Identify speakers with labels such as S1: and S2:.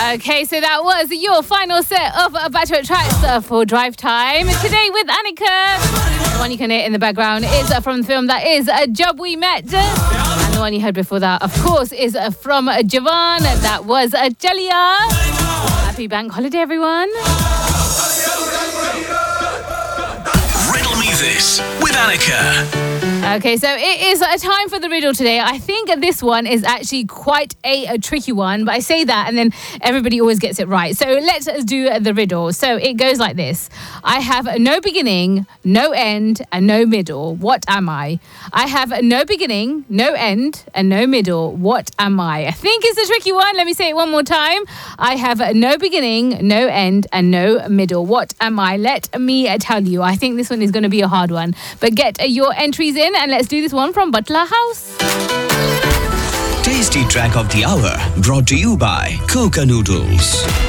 S1: Okay, so that was your final set of Battle Tracks for Drive Time. Today with Annika. The one you can hear in the background is from the film that is Jab We Met. And the one you heard before that, of course, is from Javan. That was Jalia. Happy bank holiday, everyone.
S2: Riddle Me This with Annika.
S1: Okay, so it is a time for the riddle today. I think this one is actually quite a tricky one, but I say that and then everybody always gets it right. So let's do the riddle. So it goes like this. I have no beginning, no end, and no middle. What am I? I have no beginning, no end, and no middle. What am I? I think it's a tricky one. Let me say it one more time. I have no beginning, no end, and no middle. What am I? Let me tell you. I think this one is going to be a hard one. But get your entries in. And let's do this one from Butler House.
S2: Tasty Track of the Hour brought to you by Coca Noodles.